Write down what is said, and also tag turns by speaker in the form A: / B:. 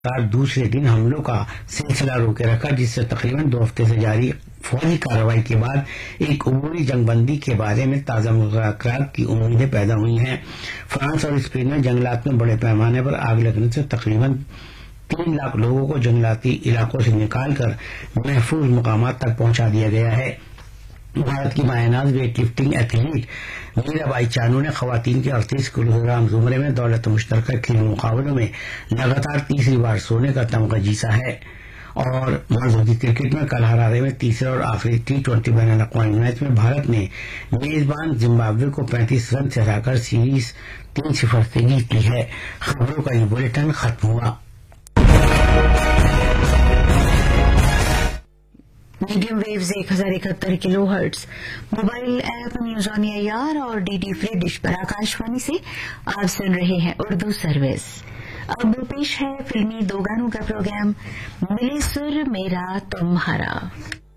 A: دوسرے دن حملوں کا سلسلہ روکے رکھا، جس سے تقریباً 2 ہفتے سے جاری فوری کارروائی کے بعد ایک عبوری جنگ بندی کے بارے میں تازہ مذاکرات کی امیدیں پیدا ہوئی ہیں۔ فرانس اور اسپین میں جنگلات میں بڑے پیمانے پر آگ لگنے سے تقریباً 3 لاکھ لوگوں کو جنگلاتی علاقوں سے نکال کر محفوظ مقامات تک پہنچا دیا گیا ہے۔ بھارت کی مایہ ناز ویٹ لفٹنگ ایتھلیٹ میرا بائی چانو نے خواتین کے 38 کلو گرام زمرے میں دولت مشترکہ کھیل مقابلوں میں لگاتار تیسری بار سونے کا تمغہ جیتا ہے۔ اور مرد کرکٹ میں کل ہرارے میں تیسرے اور آخری T20 بین الاقوامی میچ میں بھارت نے میزبان زمبابوے کو 35 رن سے ہرا کر سیریز 3-0 سے جیت لی ہے۔ خبروں کا یہ بلیٹن ختم ہوا۔
B: Medium views 1071 kilo hertz, mobile app news on year اور DD فری ڈش پر آکاشوانی سے آپ سن رہے ہیں اردو سروس۔ اب پیش ہے فلمی 2 گانوں کا پروگرام ملے سر میرا تمہارا۔